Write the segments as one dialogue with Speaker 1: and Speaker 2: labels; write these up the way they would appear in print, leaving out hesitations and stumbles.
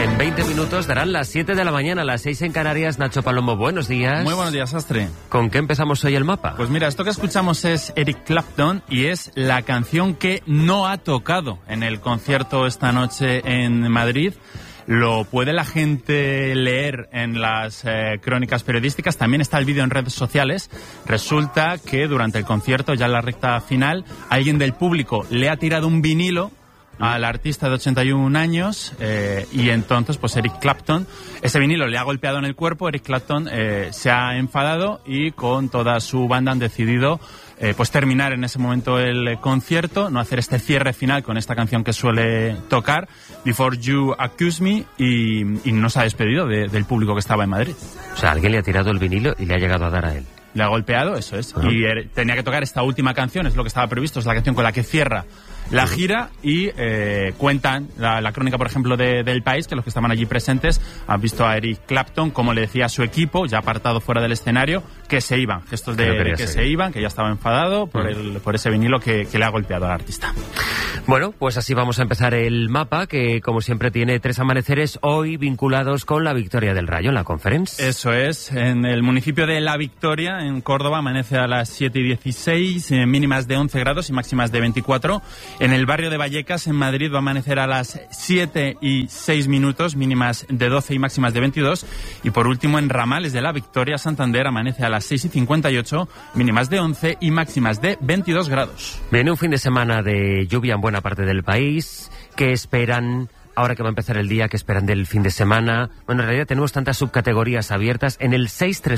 Speaker 1: En 20 minutos darán las 7 de la mañana, las 6 en Canarias. Nacho Palomo, buenos días.
Speaker 2: Muy buenos días, Astre.
Speaker 1: ¿Con qué empezamos hoy el mapa?
Speaker 2: Pues mira, esto que escuchamos es Eric Clapton y es la canción que no ha tocado en el concierto esta noche en Madrid. Lo puede la gente leer en las crónicas periodísticas. También está el vídeo en redes sociales. Resulta que durante el concierto, ya en la recta final, alguien del público le ha tirado un vinilo al artista de 81 años y entonces pues Eric Clapton, ese vinilo le ha golpeado en el cuerpo. Eric Clapton se ha enfadado y con toda su banda han decidido pues terminar en ese momento el concierto, no hacer este cierre final con esta canción que suele tocar, Before You Accuse Me, y no se ha despedido del público que estaba en Madrid.
Speaker 1: O sea, alguien le ha tirado el vinilo y le ha llegado a dar a él.
Speaker 2: Le ha golpeado, eso es. Uh-huh. Y tenía que tocar esta última canción, es lo que estaba previsto, es la canción con la que cierra la gira y cuentan la crónica, por ejemplo, del País, que los que estaban allí presentes han visto a Eric Clapton, como le decía a su equipo, ya apartado fuera del escenario, que se iban, gestos de que se iban, que ya estaba enfadado por ese vinilo que le ha golpeado al artista.
Speaker 1: Bueno, pues así vamos a empezar el mapa, que como siempre tiene 3 amaneceres hoy vinculados con la victoria del Rayo en la Conference.
Speaker 2: Eso es, en el municipio de La Victoria, en Córdoba, amanece a las 7:16, mínimas de 11 grados y máximas de 24. En el barrio de Vallecas, en Madrid, va a amanecer a las 7:06, mínimas de 12 y máximas de 22. Y por último, en Ramales de La Victoria, Santander, amanece a las 6:58, mínimas de 11 y máximas de 22 grados.
Speaker 1: Viene un fin de semana de lluvia en buena parte del país. ¿Qué esperan ahora que va a empezar el día? ¿Qué esperan del fin de semana? Bueno, en realidad tenemos tantas subcategorías abiertas. En el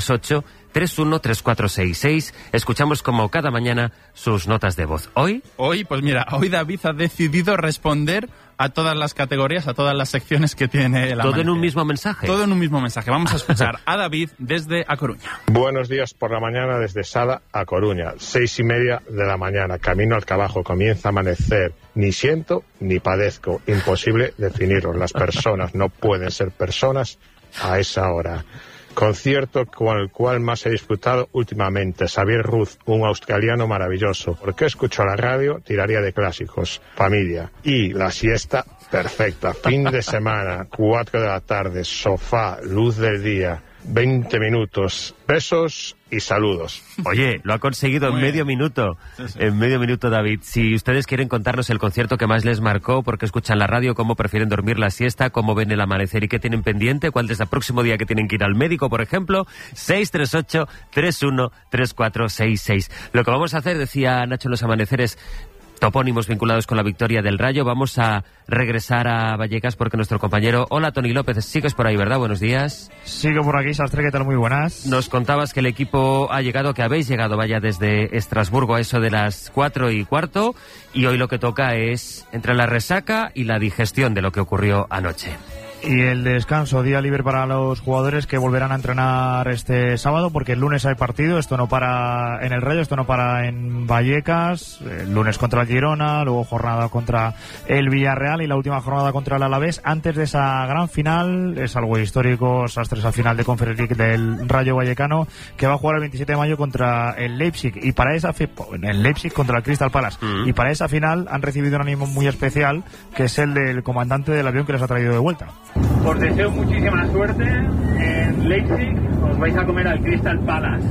Speaker 1: 638-313466 escuchamos como cada mañana sus notas de voz. Hoy,
Speaker 2: pues mira, hoy David ha decidido responder a todas las categorías, a todas las secciones que tiene la
Speaker 1: ¿Todo en un mismo mensaje?
Speaker 2: Todo en un mismo mensaje. Vamos a escuchar a David desde A Coruña.
Speaker 3: Buenos días por la mañana desde Sada a Coruña, 6:30 de la mañana, camino al trabajo, comienza a amanecer. Ni siento ni padezco, imposible definirlo. Las personas no pueden ser personas a esa hora. Concierto con el cual más he disfrutado últimamente, Xavier Ruz, un australiano maravilloso. ¿Por qué escucho la radio? Tiraría de clásicos, familia. Y la siesta, perfecta. Fin de semana, 4 de la tarde, sofá, luz del día, 20 minutos, besos y saludos.
Speaker 1: Oye, lo ha conseguido en medio minuto. Sí. En medio minuto, David. Si ustedes quieren contarnos el concierto que más les marcó, por qué escuchan la radio, cómo prefieren dormir la siesta, cómo ven el amanecer y qué tienen pendiente, cuál es el próximo día que tienen que ir al médico, por ejemplo, 638-313466. Lo que vamos a hacer, decía Nacho en los amaneceres, topónimos vinculados con la victoria del Rayo. Vamos a regresar a Vallecas porque nuestro compañero, hola, Tony López, sigues por ahí, ¿verdad? Buenos días.
Speaker 4: Sigo por aquí, Sastre, ¿qué tal? Muy buenas.
Speaker 1: Nos contabas que el equipo ha llegado, que habéis llegado, vaya, desde Estrasburgo a eso de las 4:15, y hoy lo que toca es entre la resaca y la digestión de lo que ocurrió anoche.
Speaker 4: Y el descanso, día libre para los jugadores que volverán a entrenar este sábado, porque el lunes hay partido. Esto no para en el Rayo, esto no para en Vallecas. El lunes contra el Girona, luego jornada contra el Villarreal y la última jornada contra el Alavés. Antes de esa gran final, es algo histórico, Sastres, esa final de Conference League del Rayo Vallecano, que va a jugar el 27 de mayo contra el Leipzig. Y para esa el Leipzig contra el Crystal Palace. Y para esa final han recibido un ánimo muy especial, que es el del comandante del avión que les ha traído de vuelta.
Speaker 5: Os deseo muchísima suerte en Leipzig, os vais a comer al Crystal Palace,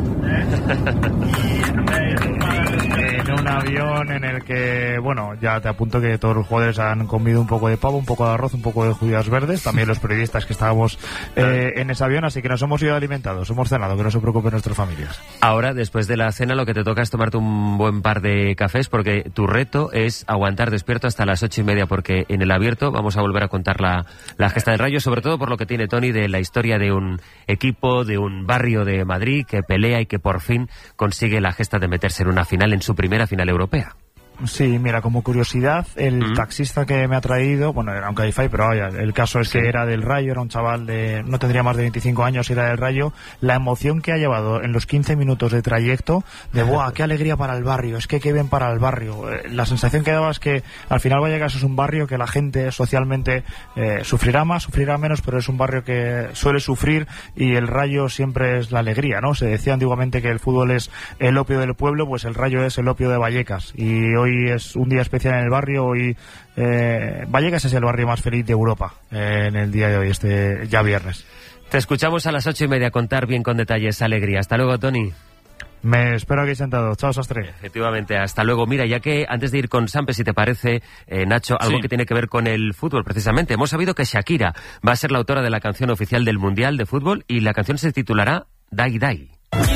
Speaker 4: en un avión en el que, bueno, ya te apunto que todos los jugadores han comido un poco de pavo, un poco de arroz, un poco de judías verdes, también los periodistas que estábamos en ese avión, así que nos hemos ido alimentados, hemos cenado, que no se preocupen nuestras familias.
Speaker 1: Ahora, después de la cena, lo que te toca es tomarte un buen par de cafés, porque tu reto es aguantar despierto hasta las 8:30, porque en el abierto vamos a volver a contar la gesta del Rayo, sobre todo por lo que tiene Tony de la historia de un equipo, de un barrio de Madrid que pelea y que por fin consigue la gesta de meterse en una final, en su primera final europea.
Speaker 4: Sí, mira, como curiosidad, el taxista que me ha traído, bueno, era un Cabify, pero vaya, el caso es que era del Rayo, era un chaval de, no tendría más de 25 años, era del Rayo. La emoción que ha llevado en los 15 minutos de trayecto, de ¡buah, qué alegría para el barrio! Es que qué bien para el barrio. La sensación que daba es que al final Vallecas es un barrio que la gente socialmente sufrirá más, sufrirá menos, pero es un barrio que suele sufrir, y el Rayo siempre es la alegría, ¿no? Se decía antiguamente que el fútbol es el opio del pueblo, pues el Rayo es el opio de Vallecas, y hoy hoy es un día especial en el barrio. Hoy Vallecas es el barrio más feliz de Europa en el día de hoy, ya viernes.
Speaker 1: Te escuchamos a las 8:30 contar bien con detalles alegría. Hasta luego, Tony.
Speaker 4: Me espero aquí sentado. Chao, Sastre.
Speaker 1: Efectivamente, hasta luego. Mira, ya que antes de ir con Sampe, si te parece, Nacho, algo que tiene que ver con el fútbol, precisamente. Hemos sabido que Shakira va a ser la autora de la canción oficial del Mundial de Fútbol y la canción se titulará Die Die.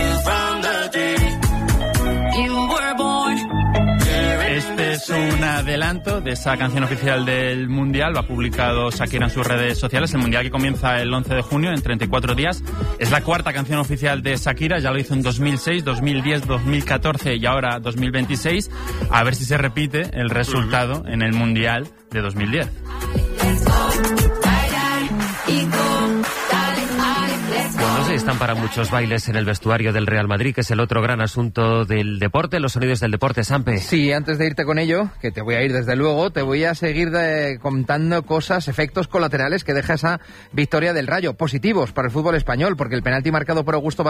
Speaker 2: Este es un adelanto de esa canción oficial del Mundial. Lo ha publicado Shakira en sus redes sociales. El Mundial que comienza el 11 de junio, en 34 días. Es la cuarta canción oficial de Shakira. Ya lo hizo en 2006, 2010, 2014 y ahora 2026. A ver si se repite el resultado en el Mundial de 2010.
Speaker 1: Bueno, no sé, están para muchos bailes en el vestuario del Real Madrid, que es el otro gran asunto del deporte, los sonidos del deporte, Sampe.
Speaker 6: Sí, antes de irte con ello, que te voy a ir desde luego, te voy a seguir contando cosas, efectos colaterales que deja esa victoria del Rayo, positivos para el fútbol español, porque el penalti marcado por Augusto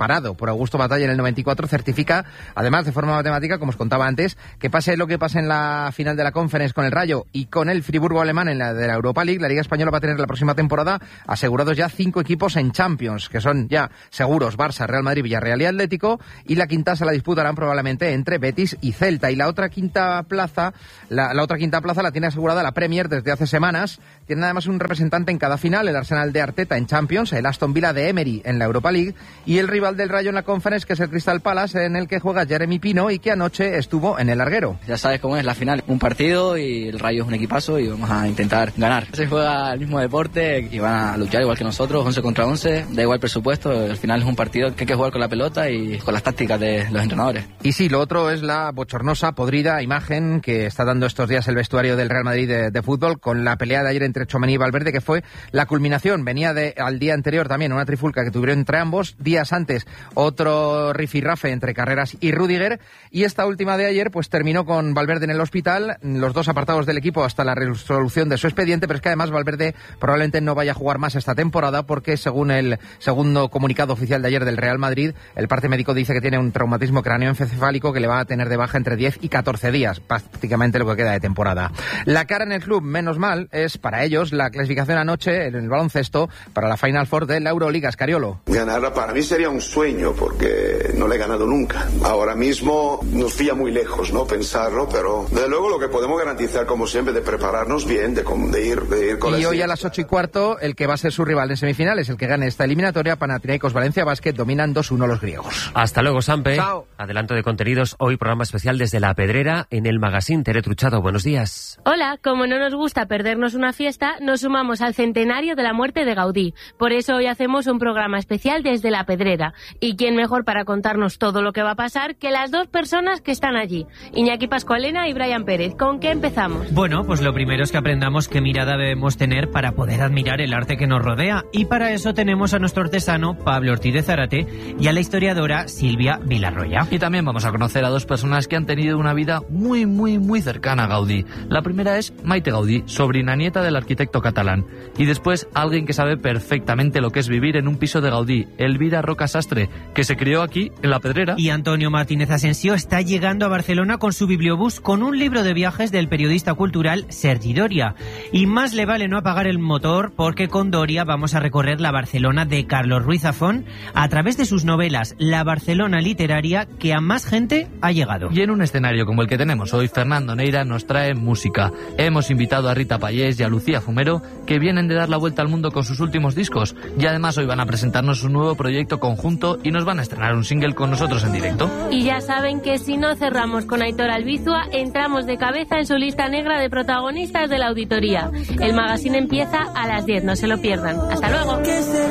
Speaker 6: Batalla en el 94 certifica, además de forma matemática, como os contaba antes, que pase lo que pase en la final de la Conference con el Rayo y con el Friburgo alemán en la de la Europa League, la Liga Española va a tener la próxima temporada asegurados ya 5 equipos en Champions, que son ya seguros Barça, Real Madrid, Villarreal y Atlético, y la quinta se la disputarán probablemente entre Betis y Celta. Y la otra quinta plaza, la tiene asegurada la Premier desde hace semanas. Tienen además un representante en cada final, el Arsenal de Arteta en Champions, el Aston Villa de Emery en la Europa League y el rival del Rayo en la Conference, que es el Crystal Palace, en el que juega Jeremy Pino y que anoche estuvo en el larguero.
Speaker 7: Ya sabes cómo es la final, un partido y el Rayo es un equipazo y vamos a intentar ganar. Se juega el mismo deporte y van a luchar igual que nosotros, 11 contra 11, da igual presupuesto, al final es un partido que hay que jugar con la pelota y con las tácticas de los entrenadores.
Speaker 6: Y sí, lo otro es la bochornosa, podrida imagen que está dando estos días el vestuario del Real Madrid de fútbol, con la pelea de ayer entre Tchouaméni y Valverde, que fue la culminación. Venía al día anterior también una trifulca que tuvieron entre ambos, días antes otro rifirrafe entre Carreras y Rüdiger, y esta última de ayer pues terminó con Valverde en el hospital, los dos apartados del equipo hasta la resolución de su expediente, pero es que además Valverde probablemente no vaya a jugar más esta temporada porque, según el segundo comunicado oficial de ayer del Real Madrid, el parte médico dice que tiene un traumatismo craneoencefálico que le va a tener de baja entre 10 y 14 días, prácticamente lo que queda de temporada. La cara en el club, menos mal, es para ellos la clasificación anoche en el baloncesto para la Final Four de la Euroliga. Escariolo.
Speaker 8: Ganarla para mí sería un sueño porque no la he ganado nunca. Ahora mismo nos pilla muy lejos, ¿no? Pensarlo, pero desde luego lo que podemos garantizar, como siempre, de prepararnos bien, de ir con
Speaker 6: y hoy a las 8:15 el que va a ser su rival en semifinales, el que gane esta eliminatoria, Panathinaikos Valencia Basket, dominan 2-1 los griegos.
Speaker 1: Hasta luego, Sampe.
Speaker 6: Chao.
Speaker 1: Adelanto de contenidos, hoy programa especial desde La Pedrera en el Magazine. Tere Truchado, buenos días.
Speaker 9: Hola, como no nos gusta perdernos una fiesta, nos sumamos al centenario de la muerte de Gaudí. Por eso hoy hacemos un programa especial desde La Pedrera. ¿Y quién mejor para contarnos todo lo que va a pasar que las dos personas que están allí? Iñaki Pascualena y Brian Pérez. ¿Con qué empezamos?
Speaker 10: Bueno, pues lo primero es que aprendamos qué mirada debemos tener para poder admirar el arte que nos rodea. Y para eso tenemos a nuestro artesano Pablo Ortiz de Zárate y a la historiadora Silvia Vilarroya.
Speaker 11: Y también vamos a conocer a dos personas que han tenido una vida muy, muy, muy cercana a Gaudí. La primera es Maite Gaudí, sobrina nieta del arquitecto catalán. Y después alguien que sabe perfectamente lo que es vivir en un piso de Gaudí, Elvira Roca Sastre, que se crió aquí, en La Pedrera.
Speaker 10: Y Antonio Martínez Asensio está llegando a Barcelona con su bibliobús con un libro de viajes del periodista cultural Sergi Doria. Y más le vale no apagar el motor porque con Doria vamos a recorrer la Barcelona de Carlos Ruiz Zafón a través de sus novelas, la Barcelona literaria que a más gente ha llegado.
Speaker 11: Y en un escenario como el que tenemos hoy, Fernando Neira nos trae música. Hemos invitado a Rita Payés y a Lucía Fumero, que vienen de dar la vuelta al mundo con sus últimos discos. Y además hoy van a presentarnos un nuevo proyecto conjunto y nos van a estrenar un single con nosotros en directo.
Speaker 9: Y ya saben que si no cerramos con Aitor Albizua, entramos de cabeza en su lista negra de protagonistas de la auditoría. El magazine empieza a las 10, no se lo pierdan. Hasta luego.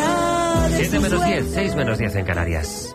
Speaker 1: 7 menos 10, 6 menos 10 en Canarias.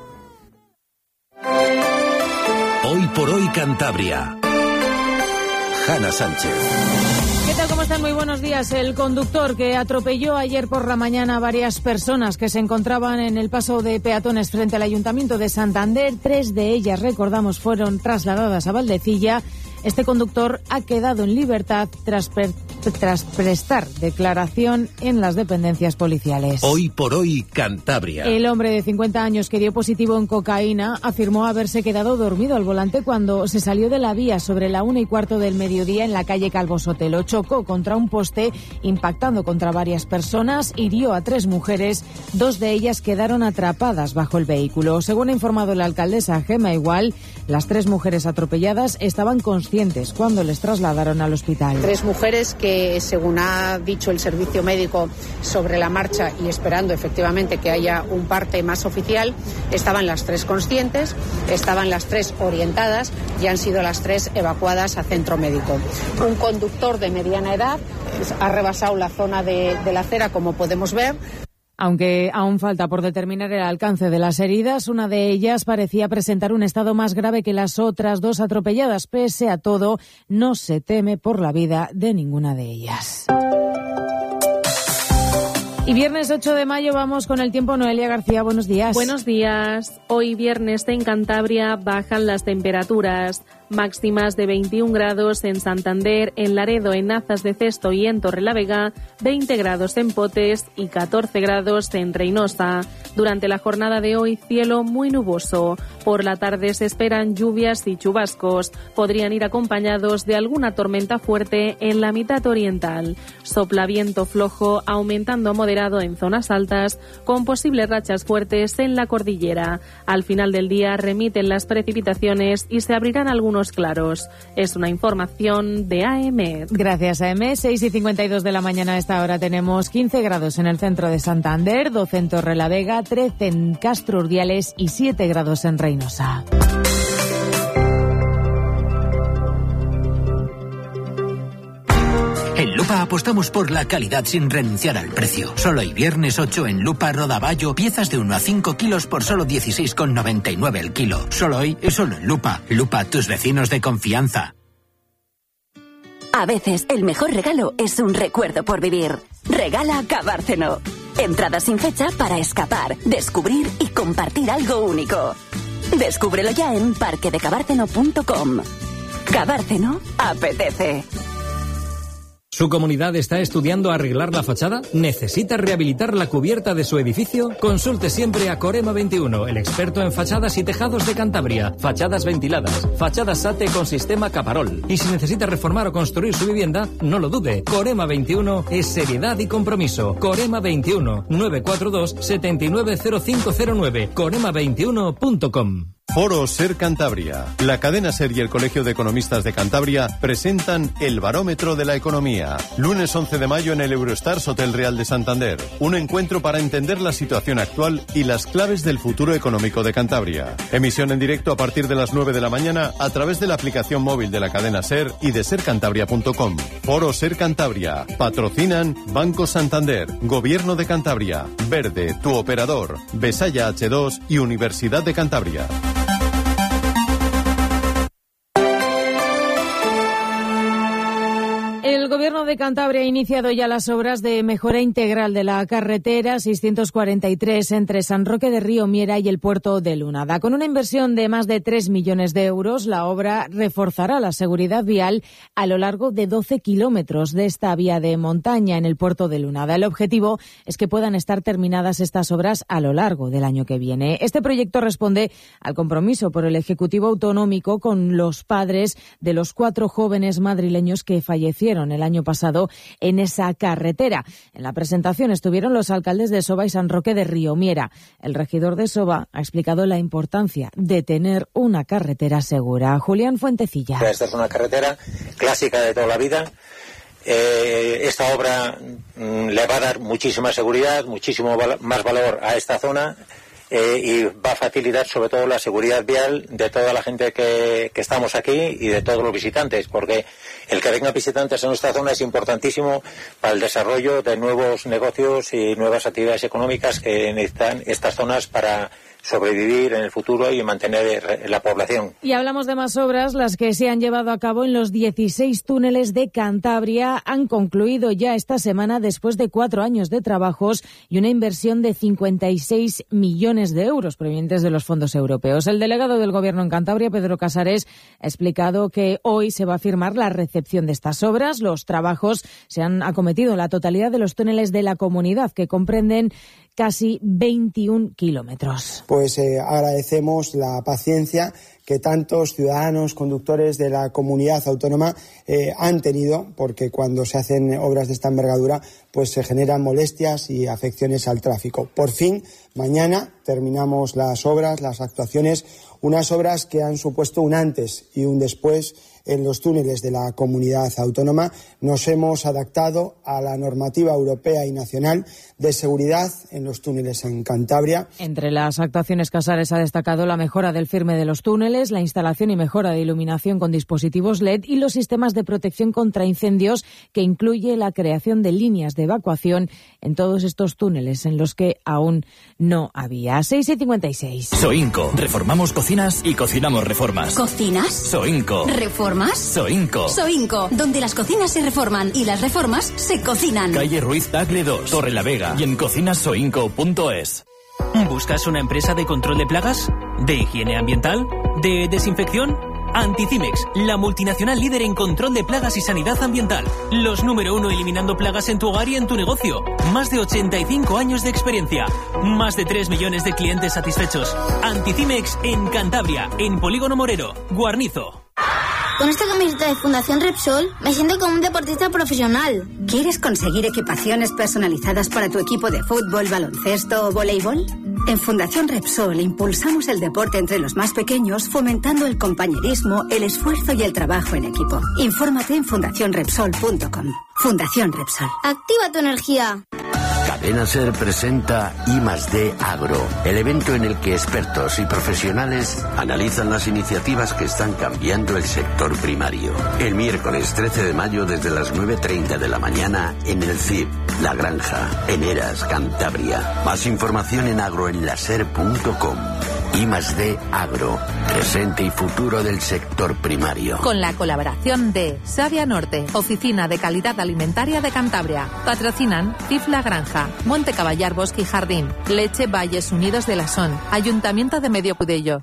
Speaker 12: Hoy por hoy Cantabria. Hanna Sánchez.
Speaker 13: ¿Qué tal? ¿Cómo están? Muy buenos días. El conductor que atropelló ayer por la mañana a varias personas que se encontraban en el paso de peatones frente al Ayuntamiento de Santander, 3 de ellas, recordamos, fueron trasladadas a Valdecilla. Este conductor ha quedado en libertad tras tras prestar declaración en las dependencias policiales.
Speaker 12: Hoy por hoy, Cantabria.
Speaker 13: El hombre de 50 años que dio positivo en cocaína afirmó haberse quedado dormido al volante cuando se salió de la vía sobre la 1:15 del mediodía en la calle Calvo Sotelo. Chocó contra un poste, impactando contra varias personas, hirió a 3 mujeres, 2 de ellas quedaron atrapadas bajo el vehículo. Según ha informado la alcaldesa Gema Igual, las 3 mujeres atropelladas estaban conscientes cuando les trasladaron al hospital.
Speaker 14: 3 mujeres que, según ha dicho el servicio médico sobre la marcha y esperando efectivamente que haya un parte más oficial, estaban las 3 conscientes, estaban las 3 orientadas y han sido las 3 evacuadas a centro médico. Un conductor de mediana edad ha rebasado la zona de la acera, como podemos ver.
Speaker 13: Aunque aún falta por determinar el alcance de las heridas, una de ellas parecía presentar un estado más grave que las otras 2 atropelladas. Pese a todo, no se teme por la vida de ninguna de ellas. Y viernes 8 de mayo vamos con el tiempo. Noelia García, buenos días.
Speaker 15: Buenos días. Hoy viernes en Cantabria bajan las temperaturas. Máximas de 21 grados en Santander, en Laredo, en Nazas de Cesto y en Torrelavega, 20 grados en Potes y 14 grados en Reynosa. Durante la jornada de hoy, cielo muy nuboso. Por la tarde se esperan lluvias y chubascos. Podrían ir acompañados de alguna tormenta fuerte en la mitad oriental. Sopla viento flojo, aumentando a moderado en zonas altas, con posibles rachas fuertes en la cordillera. Al final del día remiten las precipitaciones y se abrirán algunos claros. Es una información de AEMET.
Speaker 13: Gracias, AEMET. 6:52 de la mañana a esta hora tenemos 15 grados en el centro de Santander, 12 en Torrelavega, 13 en Castro Urdiales y 7 grados en Reynosa.
Speaker 16: En Lupa apostamos por la calidad sin renunciar al precio. Solo hoy viernes 8 en Lupa Rodaballo, piezas de 1 a 5 kilos por solo 16,99 el kilo. Solo hoy y solo en Lupa. Lupa, tus vecinos de confianza.
Speaker 17: A veces el mejor regalo es un recuerdo por vivir. Regala Cabárceno. Entradas sin fecha para escapar, descubrir y compartir algo único. Descúbrelo ya en parquedecabárceno.com. Cabárceno apetece.
Speaker 18: ¿Su comunidad está estudiando arreglar la fachada? ¿Necesita rehabilitar la cubierta de su edificio? Consulte siempre a Corema 21, el experto en fachadas y tejados de Cantabria. Fachadas ventiladas, fachadas SATE con sistema Caparol. Y si necesita reformar o construir su vivienda, no lo dude. Corema 21 es seriedad y compromiso. Corema 21, 942 790509. Corema21.com.
Speaker 19: Foro Ser Cantabria. La cadena Ser y el Colegio de Economistas de Cantabria presentan el Barómetro de la Economía. Lunes 11 de mayo en el Eurostars Hotel Real de Santander. Un encuentro para entender la situación actual y las claves del futuro económico de Cantabria. Emisión en directo a partir de las 9 de la mañana a través de la aplicación móvil de la cadena Ser y de sercantabria.com. Foro Ser Cantabria. Patrocinan Banco Santander, Gobierno de Cantabria, Verde, tu operador, Besaya H2 y Universidad de Cantabria.
Speaker 13: El Gobierno de Cantabria ha iniciado ya las obras de mejora integral de la carretera 643 entre San Roque de Río Miera y el puerto de Lunada. Con una inversión de más de 3 millones de euros, la obra reforzará la seguridad vial a lo largo de 12 kilómetros de esta vía de montaña en el puerto de Lunada. El objetivo es que puedan estar terminadas estas obras a lo largo del año que viene. Este proyecto responde al compromiso por el Ejecutivo Autonómico con los padres de los 4 jóvenes madrileños que fallecieron el año pasado en esa carretera. En la presentación estuvieron los alcaldes de Soba y San Roque de Río Miera. El regidor de Soba ha explicado la importancia de tener una carretera segura. Julián Fuentecilla.
Speaker 20: Esta es una carretera clásica de toda la vida. Esta obra le va a dar muchísima seguridad, muchísimo más valor a esta zona. Y va a facilitar sobre todo la seguridad vial de toda la gente que estamos aquí y de todos los visitantes, porque el que vengan visitantes en nuestra zona es importantísimo para el desarrollo de nuevos negocios y nuevas actividades económicas que necesitan estas zonas para sobrevivir en el futuro y mantener la población.
Speaker 13: Y hablamos de más obras, las que se han llevado a cabo en los 16 túneles de Cantabria. Han concluido ya esta semana después de 4 años de trabajos y una inversión de 56 millones de euros provenientes de los fondos europeos. El delegado del Gobierno en Cantabria, Pedro Casares, ha explicado que hoy se va a firmar la recepción de estas obras. Los trabajos se han acometido en la totalidad de los túneles de la comunidad, que comprenden casi 21 kilómetros.
Speaker 21: Pues agradecemos la paciencia que tantos ciudadanos, conductores de la comunidad autónoma han tenido, porque cuando se hacen obras de esta envergadura, pues se generan molestias y afecciones al tráfico. Por fin, mañana terminamos las obras, las actuaciones, unas obras que han supuesto un antes y un después en los túneles de la comunidad autónoma. Nos hemos adaptado a la normativa europea y nacional de seguridad en los túneles en Cantabria.
Speaker 13: Entre las actuaciones, Casares ha destacado la mejora del firme de los túneles, la instalación y mejora de iluminación con dispositivos LED y los sistemas de protección contra incendios, que incluye la creación de líneas de evacuación en todos estos túneles en los que aún no había. 6:56.
Speaker 22: Soinco. Reformamos cocinas y cocinamos reformas.
Speaker 23: ¿Cocinas?
Speaker 22: Soinco.
Speaker 23: ¿Reformas?
Speaker 22: Soinco.
Speaker 23: Soinco, donde las cocinas se reforman y las reformas se cocinan.
Speaker 22: Calle Ruiz Tagle 2, Torre la Vega y en cocinasoinco.es.
Speaker 24: ¿Buscas una empresa de control de plagas? ¿De higiene ambiental? ¿De desinfección? Anticimex, la multinacional líder en control de plagas y sanidad ambiental. Los número 1 eliminando plagas en tu hogar y en tu negocio. Más de 85 años de experiencia. Más de 3 millones de clientes satisfechos. Anticimex en Cantabria, en Polígono Morero, Guarnizo.
Speaker 25: Con esta camiseta de Fundación Repsol me siento como un deportista profesional.
Speaker 23: ¿Quieres conseguir equipaciones personalizadas para tu equipo de fútbol, baloncesto o voleibol? En Fundación Repsol impulsamos el deporte entre los más pequeños, fomentando el compañerismo, el esfuerzo y el trabajo en equipo. Infórmate en fundacionrepsol.com. Fundación Repsol.
Speaker 25: Activa tu energía.
Speaker 26: Cadena Ser presenta I+D Agro, el evento en el que expertos y profesionales analizan las iniciativas que están cambiando el sector primario. El miércoles 13 de mayo desde las 9:30 de la mañana en el CIP, La Granja, en Eras, Cantabria. Más información en agroenlaser.com. I+D Agro, presente y futuro del sector primario.
Speaker 27: Con la colaboración de Savia Norte, Oficina de Calidad Alimentaria de Cantabria. Patrocinan CIF La Granja, Monte Caballar Bosque y Jardín, Leche Valles Unidos de la Son, Ayuntamiento de Medio Pudello.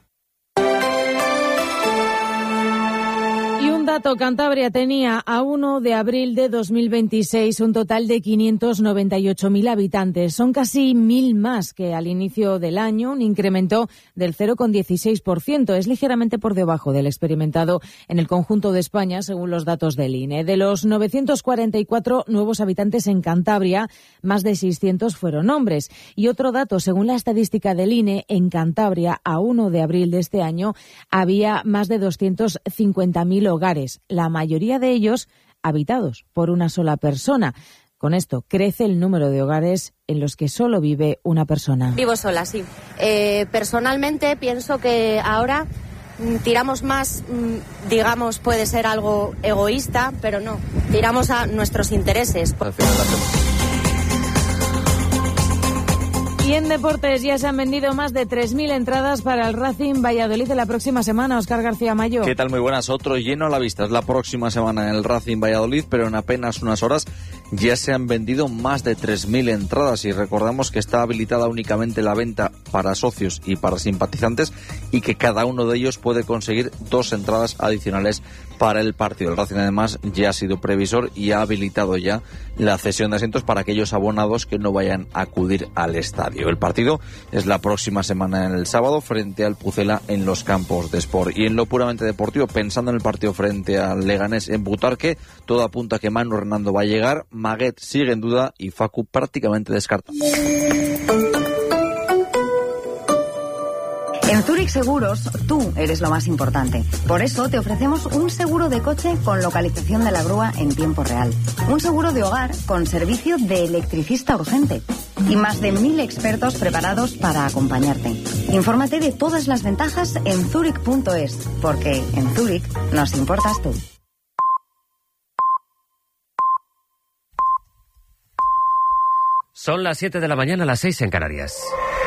Speaker 13: Y un dato, Cantabria tenía a 1 de abril de 2026 un total de 598.000 habitantes. Son casi 1.000 más que al inicio del año, un incremento del 0,16%. Es ligeramente por debajo del experimentado en el conjunto de España, según los datos del INE. De los 944 nuevos habitantes en Cantabria, más de 600 fueron hombres. Y otro dato, según la estadística del INE, en Cantabria, a 1 de abril de este año, había más de 250.000 hogares, la mayoría de ellos habitados por una sola persona. Con esto crece el número de hogares en los que solo vive una persona.
Speaker 28: Vivo sola, sí. Personalmente pienso que ahora tiramos más, digamos, puede ser algo egoísta, pero no, tiramos a nuestros intereses.
Speaker 13: Y en deportes ya se han vendido más de 3.000 entradas para el Racing Valladolid de la próxima semana. Óscar García Mayo.
Speaker 29: ¿Qué tal? Muy buenas. Otro lleno a la vista. Es la próxima semana en el Racing Valladolid, pero en apenas unas horas ya se han vendido más de 3.000 entradas. Y recordamos que está habilitada únicamente la venta para socios y para simpatizantes y que cada uno de ellos puede conseguir 2 entradas adicionales para el partido. El Racing además ya ha sido previsor y ha habilitado ya la cesión de asientos para aquellos abonados que no vayan a acudir al estadio. El partido es la próxima semana en el sábado frente al Pucela en los campos de Sport. Y en lo puramente deportivo, pensando en el partido frente al Leganés en Butarque, todo apunta a que Manu Hernando va a llegar, Maguet sigue en duda y Facu prácticamente descartado.
Speaker 30: En Zurich Seguros, tú eres lo más importante. Por eso te ofrecemos un seguro de coche con localización de la grúa en tiempo real. Un seguro de hogar con servicio de electricista urgente. Y más de 1.000 expertos preparados para acompañarte. Infórmate de todas las ventajas en Zurich.es, porque en Zurich nos importas tú.
Speaker 1: Son las 7 de la mañana, las 6 en Canarias.